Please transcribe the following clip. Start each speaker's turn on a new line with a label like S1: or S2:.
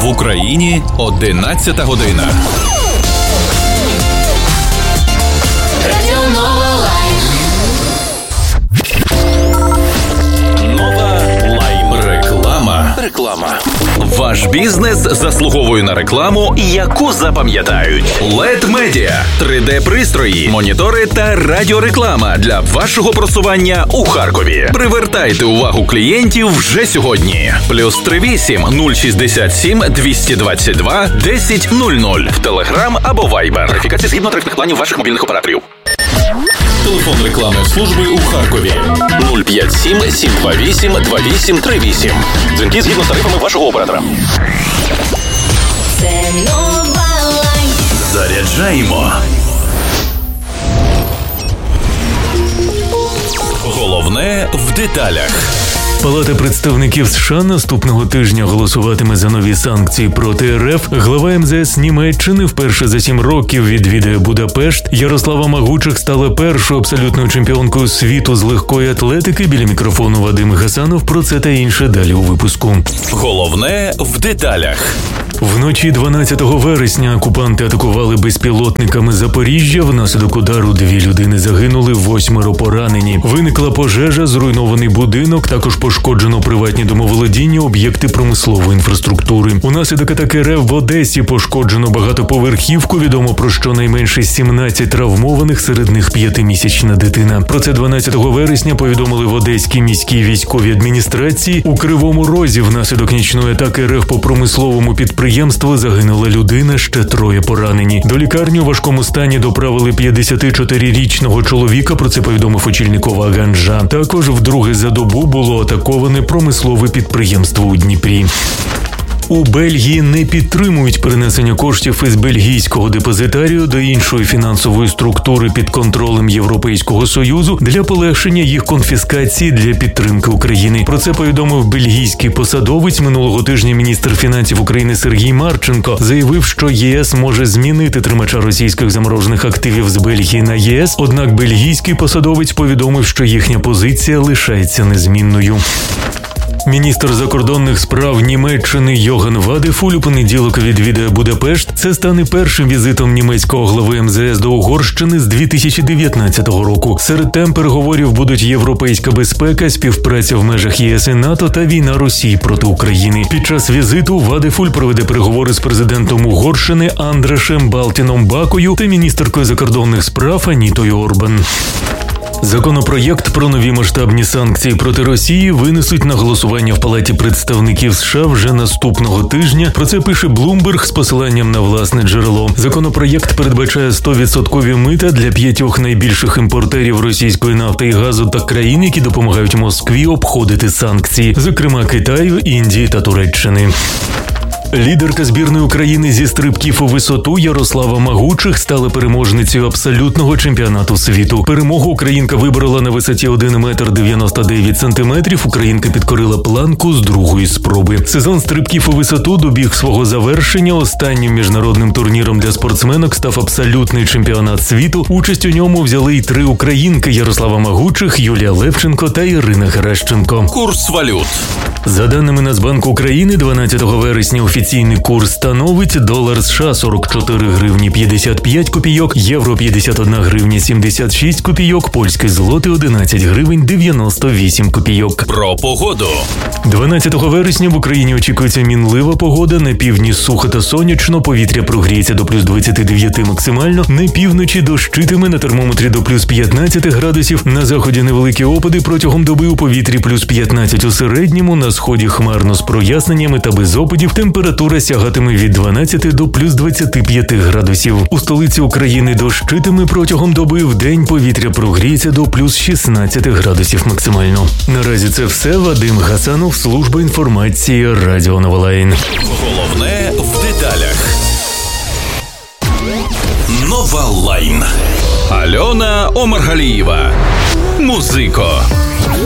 S1: В Україні 11 година. Реклама. Ваш бізнес заслуговує на рекламу, яку запам'ятають. LED Media, 3D-пристрої, монітори та радіореклама для вашого просування у Харкові. Привертайте увагу клієнтів вже сьогодні. +38 067 222 1000 в Telegram або Viber. Верифікація згідно тарифних планів ваших мобільних операторів. Телефон реклами служби у Харкові 057 728 2838. Дзвінки згідно з тарифами вашого оператора. Це нова лайн. Заряджаємо. Головне в деталях.
S2: Палата представників США наступного тижня голосуватиме за нові санкції проти РФ. Глава МЗС Німеччини вперше за 7 років відвідає Будапешт. Ярослава Магучих стала першою абсолютною чемпіонкою світу з легкої атлетики. Біля мікрофону Вадим Гасанов. Про це та інше далі у випуску.
S1: Головне в деталях.
S2: Вночі 12 вересня окупанти атакували безпілотниками Запоріжжя. Внаслідок удару 2 людини загинули, 8 поранені. Виникла пожежа, зруйнований будинок, також пошкоджено приватні домоволодіння, об'єкти промислової інфраструктури. Унаслідок атаки РФ в Одесі пошкоджено багатоповерхівку. Відомо про щонайменше 17 травмованих, серед них 5-місячна дитина. Про це 12 вересня повідомили в Одеській міській військовій адміністрації. У Кривому Розі внаслідок нічної атаки РФ по промисловому підприємству загинула людина, ще 3 поранені. До лікарні у важкому стані доправили 54-річного чоловіка, про це повідомив очільник ОВА Ганжа. Також вдруге за добу було атаковане промислове підприємство у Дніпрі. У Бельгії не підтримують перенесення коштів із бельгійського депозитарію до іншої фінансової структури під контролем Європейського Союзу для полегшення їх конфіскації для підтримки України. Про це повідомив бельгійський посадовець. Минулого тижня міністр фінансів України Сергій Марченко заявив, що ЄС може змінити тримача російських заморожених активів з Бельгії на ЄС, однак бельгійський посадовець повідомив, що їхня позиція лишається незмінною. Міністр закордонних справ Німеччини Йоганн Вадефуль у понеділок відвідає Будапешт. Це стане першим візитом німецького глави МЗС до Угорщини з 2019 року. Серед тем переговорів будуть європейська безпека, співпраця в межах ЄС і НАТО та війна Росії проти України. Під час візиту Вадефуль проведе переговори з президентом Угорщини Андрашем Балтіном Бакою та міністеркою закордонних справ Анітою Орбан. Законопроєкт про нові масштабні санкції проти Росії винесуть на голосування в Палаті представників США вже наступного тижня. Про це пише Bloomberg з посиланням на власне джерело. Законопроєкт передбачає 100% мита для 5 найбільших імпортерів російської нафти і газу та країн, які допомагають Москві обходити санкції, зокрема Китаю, Індії та Туреччини. Лідерка збірної України зі стрибків у висоту Ярослава Магучих стала переможницею абсолютного чемпіонату світу. Перемогу українка виборола на висоті 1 метр 99 сантиметрів. Українка підкорила планку з 2-ї спроби. Сезон стрибків у висоту добіг свого завершення. Останнім міжнародним турніром для спортсменок став абсолютний чемпіонат світу. Участь у ньому взяли й 3 українки – Ярослава Магучих, Юлія Левченко та Ірина Геращенко.
S1: Курс валют.
S2: За даними Нацбанку України, 12 вересня офіційний курс становить долар США 44 гривні 55 копійок, євро 51 гривня 76 копійок, польський злотий 11 гривень 98 копійок.
S1: Про погоду.
S2: 12 вересня в Україні очікується мінлива погода, на півдні сухо та сонячно, повітря прогріється до плюс 29 максимально, на півночі дощитиме, на термометрі до плюс 15 градусів, на заході невеликі опади, протягом доби у повітрі плюс 15 у середньому, на сході хмарно з проясненнями та без опадів, температура сягатиме від 12 до плюс 25 градусів. У столиці України дощитиме протягом доби, вдень повітря прогріється до плюс 16 градусів максимально. Наразі це все. Вадим Гасанов, служба інформації, Радіо Нова Лайн.
S1: Головне в деталях. Нова Лайн. Альона Омаргалієва. Музико.